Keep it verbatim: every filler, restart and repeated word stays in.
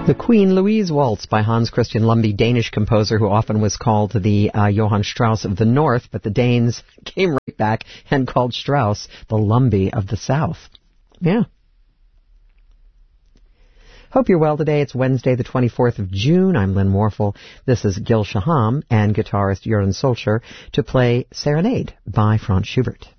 The Queen Louise Waltz by Hans Christian Lumby, Danish composer who often was called the uh, Johann Strauss of the North, but the Danes came right back and called Strauss the Lumby of the South. Yeah. Hope you're well today. It's Wednesday, the twenty-fourth of June. I'm Lynn Morphle. This is Gil Shaham and guitarist Jeroen Solcher to play Serenade by Franz Schubert.